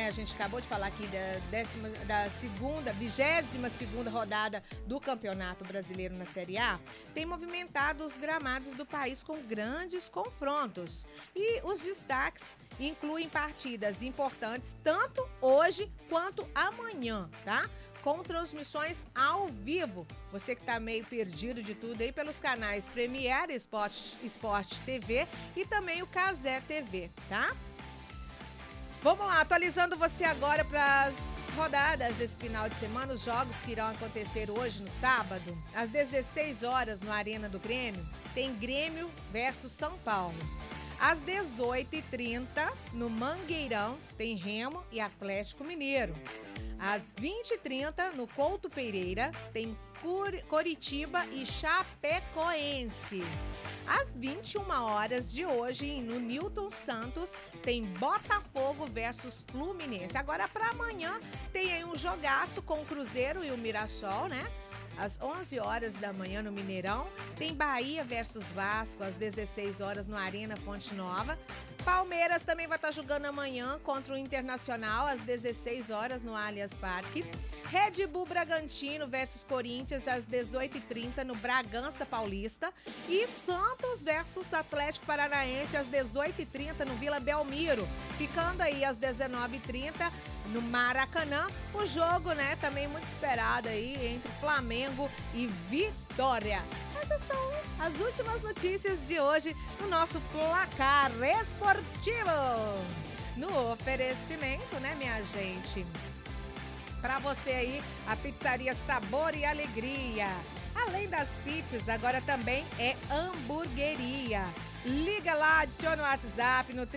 né? A gente acabou de falar aqui da 22ª rodada do Campeonato Brasileiro na Série A, tem movimentado os gramados do país com grandes confrontos. E os destaques incluem partidas importantes tanto hoje quanto amanhã, tá? Com transmissões ao vivo. Você que tá meio perdido de tudo aí pelos canais Premiere, Sport TV e também o Cazé TV, tá? Vamos lá, atualizando você agora para as rodadas desse final de semana, os jogos que irão acontecer hoje no sábado, às 16 horas no Arena do Grêmio, tem Grêmio versus São Paulo. Às 18h30, no Mangueirão, tem Remo e Atlético Mineiro. Às 20h30, no Couto Pereira, tem Coritiba e Chapecoense. Às 21 horas de hoje, no Newton Santos, tem Botafogo versus Fluminense. Agora, para amanhã, tem aí um jogaço com o Cruzeiro e o Mirassol, né? Às 11 horas da manhã no Mineirão, tem Bahia versus Vasco, às 16 horas no Arena Fonte Nova. Palmeiras também vai estar jogando amanhã contra o Internacional, às 16 horas no Allianz Parque. Red Bull Bragantino versus Corinthians, às 18h30 no Bragança Paulista. E Santos versus Atlético Paranaense, às 18h30 no Vila Belmiro. Ficando aí às 19h30 no Maracanã, o jogo, né, também muito esperado aí entre Flamengo e Vitória. Essas são as últimas notícias de hoje no nosso Placar Esportivo. No oferecimento, né, minha gente? Para você aí, a pizzaria Sabor e Alegria. Além das pizzas, agora também é hamburgueria. Liga lá, adiciona o WhatsApp no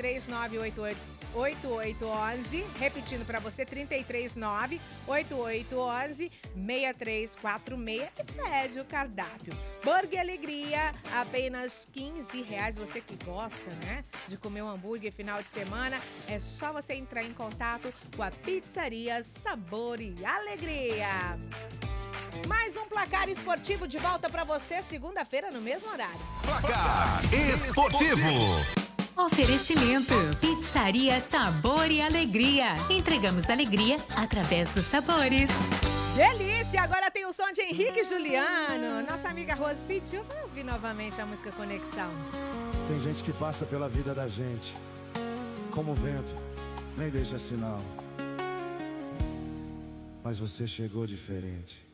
3398811, repetindo para você, 3398811-6346 e pede o cardápio. Burger Alegria, apenas R$15. Você que gosta, né, de comer um hambúrguer final de semana, é só você entrar em contato com a pizzaria Sabor e Alegria. Mais um Placar Esportivo de volta pra você, segunda-feira no mesmo horário. Placar Esportivo. Oferecimento: Pizzaria Sabor e Alegria. Entregamos alegria através dos sabores. Delícia! Agora tem o som de Henrique e Juliano. Nossa amiga Rose pediu pra ouvir novamente a música Conexão. Tem gente que passa pela vida da gente como o vento, nem deixa sinal. Mas você chegou diferente.